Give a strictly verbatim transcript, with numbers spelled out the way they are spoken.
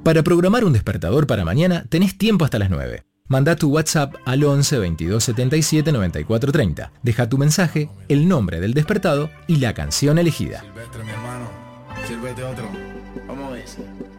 Para programar un despertador para mañana tenés tiempo hasta las nueve. Manda tu WhatsApp al once veintidós setenta y siete noventa y cuatro treinta. Deja tu mensaje, el nombre del despertado y la canción elegida. Silvestre, mi hermano. Sírvete otro. Vamos a ver.